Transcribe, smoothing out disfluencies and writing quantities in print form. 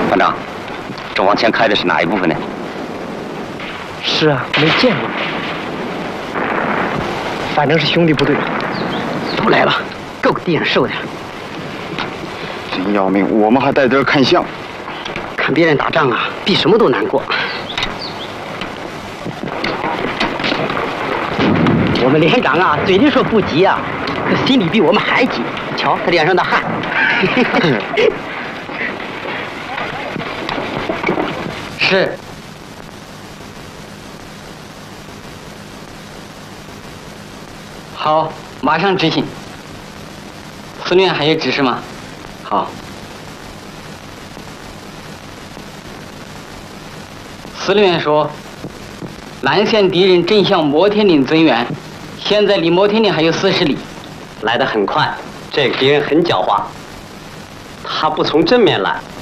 团长，这往前开的是哪一部分呢？ 是啊，没见过。反正是兄弟部队。 都来了，够地上受的。 真要命！我们还在这儿看相。 看别人打仗啊，比什么都难过。我们连长啊，嘴里说不急啊，可心里比我们还急。瞧他脸上的汗。是。 好，马上执行。司令还有指示吗？ 好。 司令员说，南线敌人正向摩天岭增援，现在离摩天岭还有40里， 来得很快。这个敌人很狡猾，他不从正面来，